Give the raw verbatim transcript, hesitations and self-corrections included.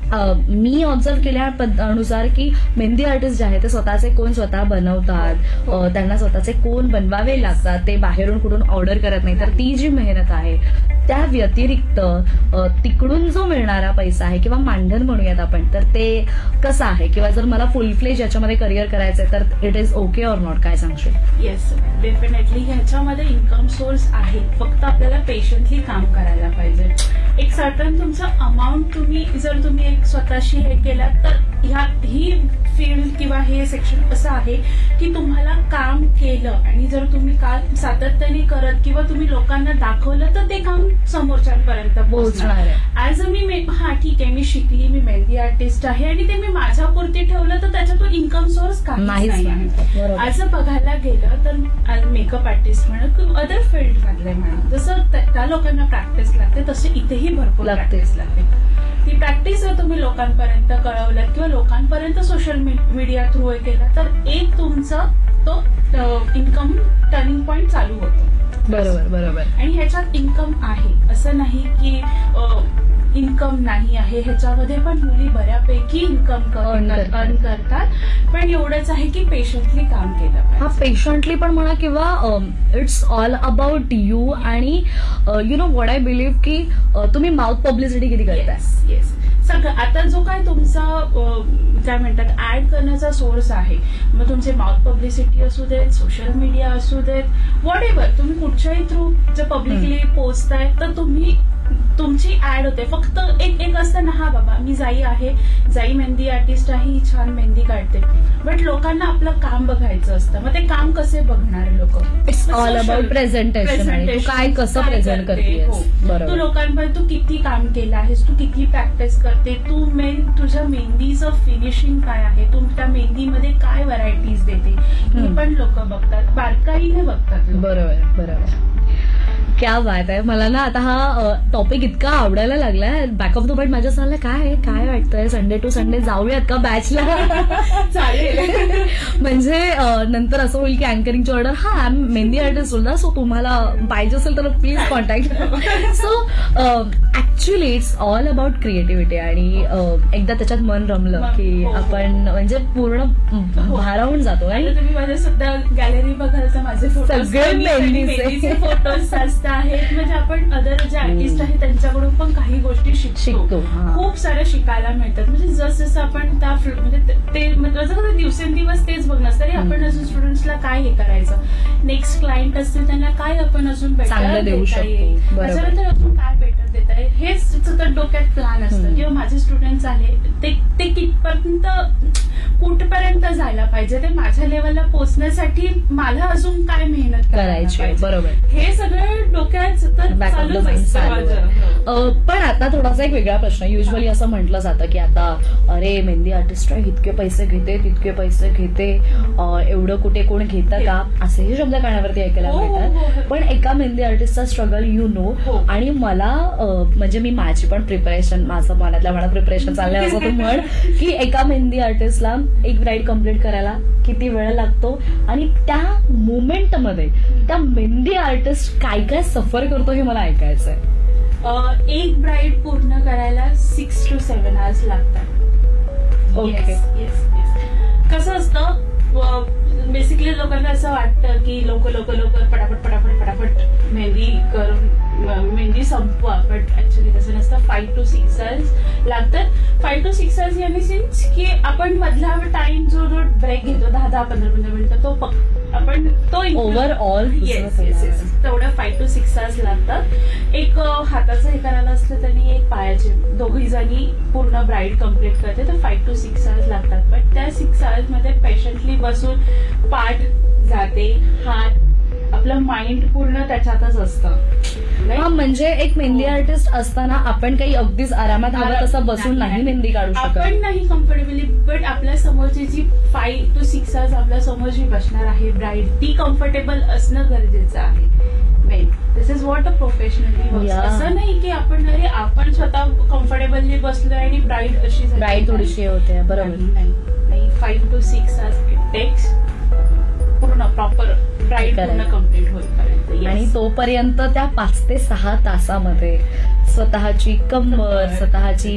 मी observe केल्यानुसार की mehndi artist जे आहे ते स्वतःचे कोण स्वतः बनवतात, त्यांना स्वतःचे कोण बनवावे लागतात, ते बाहेरून कुठून ऑर्डर करत नाही. तर ती जी मेहनत आहे त्या व्यतिरिक्त तिकडून जो मिळणारा पैसा आहे किंवा मानधन म्हणूयात आपण, तर ते कसं आहे, किंवा जर मला फुल फ्लेज याच्यामध्ये करिअर करायचंय तर it is okay or not, काय सांगशील? येस, डेफिनेटली ह्याच्यामध्ये इन्कम सोर्स आहे, फक्त आपल्याला पेशंटली काम करायला पाहिजे. एक सर्टन तुमचं अमाऊंट तुम्ही जर तुम्ही एक स्वतःशी हे केलं तर ह्या ही फील्ड किंवा हे सेक्शन असं आहे की तुम्हाला काम केलं आणि जर तुम्ही काम सातत्याने करत किंवा तुम्ही लोकांना दाखवलं तर ते काम समोरच्यांपर्यंत पोहोचणार आहे. ऍज अ मी हा ठीक आहे, मी शिकली, मी मेहंदी आर्टिस्ट आहे आणि ते मी माझ्यापुरती ठेवलं तर त्याच्यातून इन्कम सोर्स काहीच नाही आहे. असं बघायला गेलं तर मेकअप आर्टिस्ट म्हणा किंवा अदर फील्ड मधले म्हणा, जसं त्या लोकांना प्रॅक्टिस लागते तसे इथेही भरपूर प्रॅक्टिस लागते. ती प्रॅक्टिस जर तुम्ही लोकांपर्यंत कळवलं किंवा लोकांपर्यंत सोशल मीडिया थ्रू केला तर एक तुमचा तो इन्कम टर्निंग पॉइंट चालू होतो. बरोबर बरोबर. आणि ह्याच्यात इन्कम आहे असं नाही की इन्कम नाही आहे, ह्याच्यामध्ये पण मुली बऱ्यापैकी इन्कम अर्न करतात. पण एवढंच आहे की पेशंटली काम केलं पाहिजे. हा, पेशंटली पण म्हणा किंवा इट्स ऑल अबाउट यू. आणि you know what I believe की तुम्ही माउथ पब्लिसिटी किती करताय. येस, सगळं आता जो काय तुमचा काय म्हणतात ऍड करण्याचा सोर्स आहे, मग तुमचे माउथ पब्लिसिटी असू देत, सोशल मीडिया असू देत, व्हॉट एव्हर, तुम्ही कुठच्याही थ्रू जर पब्लिकली पोहोचताय तर तुम्ही तुमची ऍड होते. फक्त एक एक असतं ना, हा बाबा मी जाई आहे, जाई मेहंदी आर्टिस्ट आहे, ही छान मेहंदी काढते, बट लोकांना आपलं काम बघायचं असतं. मग ते काम कसे बघणार लोक? इट्स ऑल अबाउट प्रेझेंटेशन, तू काय कसं प्रेझेंट करतेस, तू लोकांपर्यंत तू किती काम केलं आहेस, तू किती प्रॅक्टिस करते, तू मेन तुझ्या मेहंदीचं फिनिशिंग काय आहे, तू त्या मेहंदीमध्ये काय व्हरायटीज देते, ही पण लोक बघतात, बारकाईने बघतात. बरोबर बरोबर. क्या बात आहे. मला ना आता हा टॉपिक इतका आवडायला लागलाय. बॅक ऑफ द बाईट माझ्या सांगलं काय काय वाटतंय, संडे टू संडे जाऊयात का बॅचला? म्हणजे नंतर असं होईल की अँकरिंगची ऑर्डर, हा मेहंदी आर्टिस्ट बोलला, सो तुम्हाला पाहिजे असेल तर please contact. So actually it's all about creativity. आणि एकदा त्याच्यात मन रमलं की आपण म्हणजे पूर्ण भारावून जातो. आणि तुम्ही माझ्या सुद्धा गॅलरी बघाल तर माझे सगळे मेहंदीचे फोटोज आहेत. म्हणजे आपण अदर जे आर्टिस्ट आहेत त्यांच्याकडून पण काही गोष्टी शिकतो, खूप साऱ्या शिकायला मिळतात. म्हणजे जसं जसं आपण त्या म्हणजे ते दिवसेंदिवस तेच बघणं तरी आपण अजून स्टुडंट्सला काय हे करायचं, नेक्स्ट क्लायंट असतील त्यांना काय आपण अजून बेटर देऊ शकतो, त्याच्यानंतर अजून काय बेटर देता येईल, हेच सतत डोक्यात प्लॅन असतं. किंवा माझे स्टुडंट्स आले ते ते कितपर्यंत कुठपर्यंत जायला पाहिजे, ते माझ्या लेवलला पोहोचण्यासाठी मला अजून काय मेहनत करायची. बरोबर, हे सगळं डोक्यात सतत चालूच असतं. पण आता थोडासा एक वेगळा प्रश्न. युजली असं म्हटलं जातं की आता अरे मेहंदी आर्टिस्ट इतके पैसे घेते तितके पैसे घेते, एवढं कुठे कोण घेतं का, असेही शब्द कानावरती ऐकायला मिळतात. पण एका मेहंदी आर्टिस्टचा स्ट्रगल यू नो. आणि मला म्हणजे मी माझी पण प्रिपरेशन, माझं मनातल्या मनात प्रिपरेशन चाललंय असं तू म्हण की एका मेहंदी आर्टिस्टला एक ब्राईड कम्प्लीट करायला किती वेळ लागतो आणि त्या मुवमेंटमध्ये त्या मेहंदी आर्टिस्ट काय काय सफर करतो हे मला ऐकायचंय. एक ब्राईड पूर्ण करायला सिक्स टू सेव्हन आवर्स लागतात. ओके. कसं असतं बेसिकली लोकांना असं वाटतं की लोक लोक लोक पटापट पटापट पटापट मेहंदी करून मेहंदी संपवा, बट ऍक्च्युली तसं नसतं. फाईव्ह टू सिक्स आवर्स लागतात. फाईव्ह टू सिक्स आवर्स याने सिन्स की आपण मधला टाइम जो जो ब्रेक घेतो दहा दहा पंधरा पंधरा मिनिटं तो आपण तो ओव्हरऑल तेवढं फाईव्ह टू सिक्स आवर्स लागतात. एक हाताचं हे करायला असलं त्यांनी एक पायाचे दोघी जणी पूर्ण ब्राईड कम्प्लीट करते तर फाईव्ह टू सिक्स आवर्स लागतात. बट त्या सिक्स आवर्स मध्ये पेशंटली बसून पाठ जाते, हात, आपलं माइंड पूर्ण त्याच्यातच असतं. हा, म्हणजे एक मेहंदी आर्टिस्ट असताना आपण काही अगदीच आरामात हवं तसं बसून नाही मेहंदी काढू शकत. आपण नाही कम्फर्टेबली, बट आपल्या समोरची G five to six hours आपल्या समोर जी बसणार आहे ब्राईड, ती कम्फर्टेबल असणं गरजेचं आहे. Main this is what a professionally works. असं नाही की आपण अरे आपण स्वतः कम्फर्टेबली बसलोय आणि ब्राईड अशी ब्राईड थोडीशी होते. बरोबर. नाही, five to six hours it text पूर्ण प्रॉपर ब्राईड पूर्ण कम्प्लीट होईपर्यंत. आणि तोपर्यंत त्या पाच ते सहा तासामध्ये स्वतःची कंबर, स्वतःची